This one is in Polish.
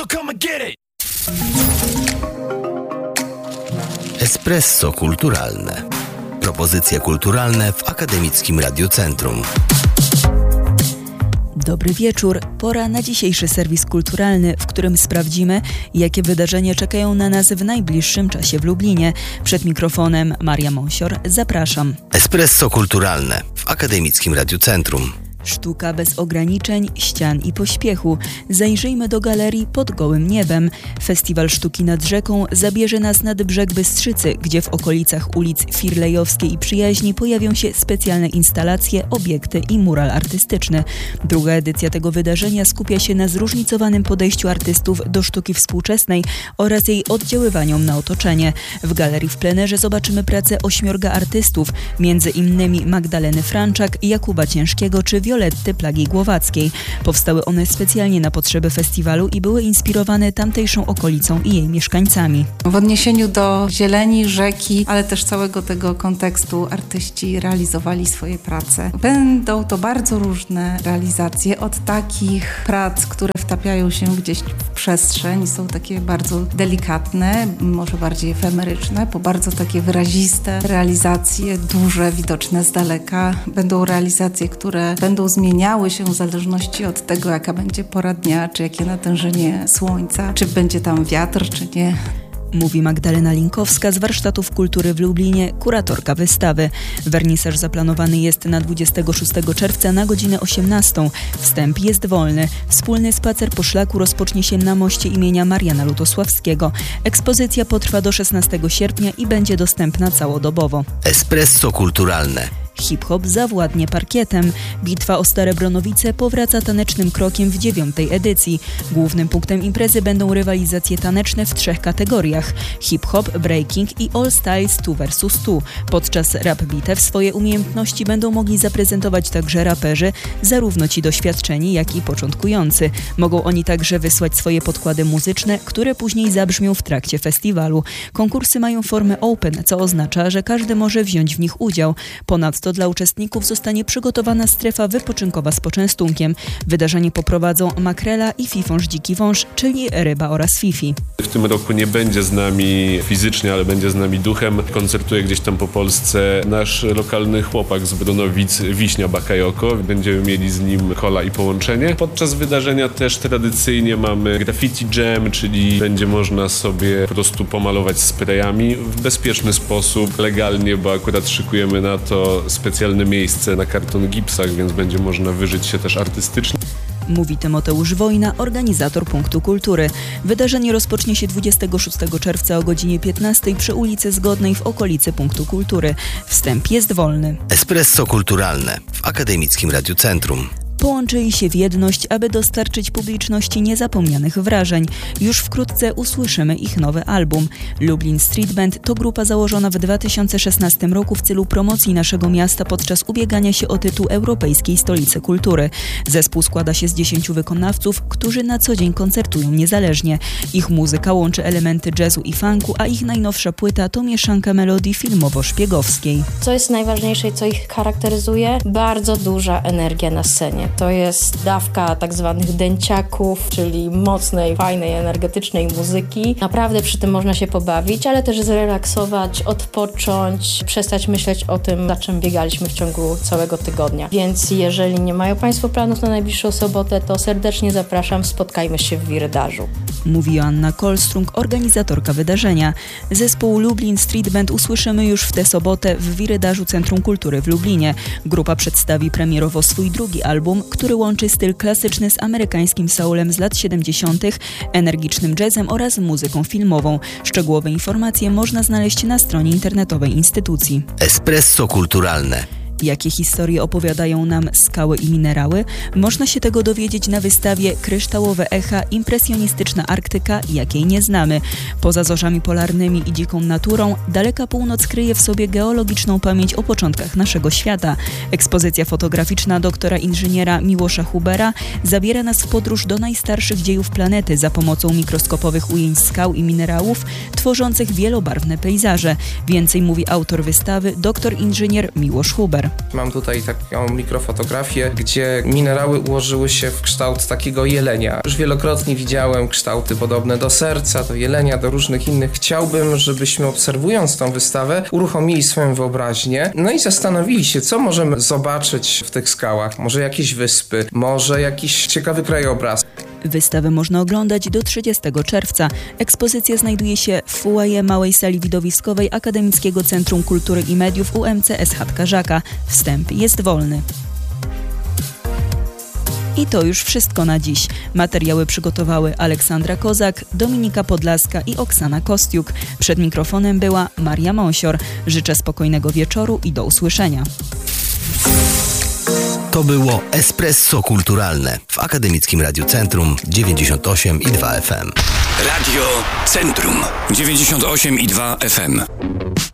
come and get it. Espresso kulturalne. Propozycje kulturalne w Akademickim Radiu Centrum. Dobry wieczór. Pora na dzisiejszy serwis kulturalny, w którym sprawdzimy, jakie wydarzenia czekają na nas w najbliższym czasie w Lublinie. Przed mikrofonem Maria Monsior. Zapraszam. Espresso kulturalne w Akademickim Radiu Centrum. Sztuka bez ograniczeń, ścian i pośpiechu. Zajrzyjmy do galerii Pod gołym niebem. Festiwal Sztuki nad rzeką zabierze nas nad brzeg Bystrzycy, gdzie w okolicach ulic Firlejowskiej i Przyjaźni pojawią się specjalne instalacje, obiekty i mural artystyczny. Druga edycja tego wydarzenia skupia się na zróżnicowanym podejściu artystów do sztuki współczesnej oraz jej oddziaływaniu na otoczenie. W galerii w plenerze zobaczymy pracę 8 artystów, między innymi Magdaleny Franczak, Jakuba Ciężkiego czy Violetty Plagi-Głowackiej. Powstały one specjalnie na potrzeby festiwalu i były inspirowane tamtejszą okolicą i jej mieszkańcami. W odniesieniu do zieleni, rzeki, ale też całego tego kontekstu artyści realizowali swoje prace. Będą to bardzo różne realizacje, od takich prac, które wtapiają się gdzieś w przestrzeń, są takie bardzo delikatne, może bardziej efemeryczne, po bardzo takie wyraziste realizacje, duże, widoczne z daleka. Będą realizacje, które będą zmieniały się w zależności od tego, jaka będzie pora dnia, czy jakie natężenie słońca, czy będzie tam wiatr, czy nie. Mówi Magdalena Linkowska z Warsztatów Kultury w Lublinie, kuratorka wystawy. Wernisaż zaplanowany jest na 26 czerwca na godzinę 18. Wstęp jest wolny. Wspólny spacer po szlaku rozpocznie się na moście imienia Mariana Lutosławskiego. Ekspozycja potrwa do 16 sierpnia i będzie dostępna całodobowo. Espresso kulturalne. Hip-hop zawładnie parkietem. Bitwa o Stare Bronowice powraca tanecznym krokiem w 9. edycji. Głównym punktem imprezy będą rywalizacje taneczne w 3 kategoriach: hip-hop, breaking i all styles 2 vs 2. Podczas rap bitew swoje umiejętności będą mogli zaprezentować także raperzy, zarówno ci doświadczeni, jak i początkujący. Mogą oni także wysłać swoje podkłady muzyczne, które później zabrzmią w trakcie festiwalu. Konkursy mają formę open, co oznacza, że każdy może wziąć w nich udział. Ponadto dla uczestników zostanie przygotowana strefa wypoczynkowa z poczęstunkiem. Wydarzenie poprowadzą Makrela i Fifonż Dziki Wąż, czyli ryba oraz Fifi. W tym roku nie będzie z nami fizycznie, ale będzie z nami duchem. Koncertuje gdzieś tam po Polsce nasz lokalny chłopak z Bronowic, Wiśnia Bakayoko. Będziemy mieli z nim kola i połączenie. Podczas wydarzenia też tradycyjnie mamy graffiti jam, czyli będzie można sobie po prostu pomalować sprayami w bezpieczny sposób, legalnie, bo akurat szykujemy na to specjalne miejsce na karton gipsach, więc będzie można wyżyć się też artystycznie. Mówi Tymoteusz Wojna, organizator Punktu Kultury. Wydarzenie rozpocznie się 26 czerwca o godzinie 15 przy ulicy Zgodnej w okolicy Punktu Kultury. Wstęp jest wolny. Espresso kulturalne w Akademickim Radiu Centrum. Połączyli się w jedność, aby dostarczyć publiczności niezapomnianych wrażeń. Już wkrótce usłyszymy ich nowy album. Lublin Street Band to grupa założona w 2016 roku w celu promocji naszego miasta podczas ubiegania się o tytuł Europejskiej Stolicy Kultury. Zespół składa się z 10 wykonawców, którzy na co dzień koncertują niezależnie. Ich muzyka łączy elementy jazzu i funku, a ich najnowsza płyta to mieszanka melodii filmowo-szpiegowskiej. Co jest najważniejsze i co ich charakteryzuje? Bardzo duża energia na scenie. To jest dawka tak zwanych dęciaków, czyli mocnej, fajnej, energetycznej muzyki. Naprawdę przy tym można się pobawić, ale też zrelaksować, odpocząć, przestać myśleć o tym, za czym biegaliśmy w ciągu całego tygodnia. Więc jeżeli nie mają Państwo planów na najbliższą sobotę, to serdecznie zapraszam, spotkajmy się w Wirydarzu. Mówi Joanna Kolstrung, organizatorka wydarzenia. Zespół Lublin Street Band usłyszymy już w tę sobotę w Wirydarzu Centrum Kultury w Lublinie. Grupa przedstawi premierowo swój drugi album, który łączy styl klasyczny z amerykańskim soulem z lat 70., energicznym jazzem oraz muzyką filmową. Szczegółowe informacje można znaleźć na stronie internetowej instytucji. Espresso kulturalne. Jakie historie opowiadają nam skały i minerały? Można się tego dowiedzieć na wystawie Kryształowe echa, impresjonistyczna Arktyka, jakiej nie znamy. Poza zorzami polarnymi i dziką naturą, daleka północ kryje w sobie geologiczną pamięć o początkach naszego świata. Ekspozycja fotograficzna doktora inżyniera Miłosza Hubera zabiera nas w podróż do najstarszych dziejów planety za pomocą mikroskopowych ujęć skał i minerałów, tworzących wielobarwne pejzaże. Więcej mówi autor wystawy, doktor inżynier Miłosz Huber. Kacper. Mam tutaj taką mikrofotografię, gdzie minerały ułożyły się w kształt takiego jelenia. Już wielokrotnie widziałem kształty podobne do serca, do jelenia, do różnych innych. Chciałbym, żebyśmy obserwując tą wystawę uruchomili swoją wyobraźnię, no i zastanowili się, co możemy zobaczyć w tych skałach. Może jakieś wyspy, może jakiś ciekawy krajobraz. Wystawę można oglądać do 30 czerwca. Ekspozycja znajduje się w foyer małej sali widowiskowej Akademickiego Centrum Kultury i Mediów UMCS Żaka. Wstęp jest wolny. I to już wszystko na dziś. Materiały przygotowały Aleksandra Kozak, Dominika Podlaska i Oksana Kostiuk. Przed mikrofonem była Maria Monsior. Życzę spokojnego wieczoru i do usłyszenia. To było Espresso Kulturalne w Akademickim Radiu Centrum 98,2 FM. Radio Centrum 98,2 FM.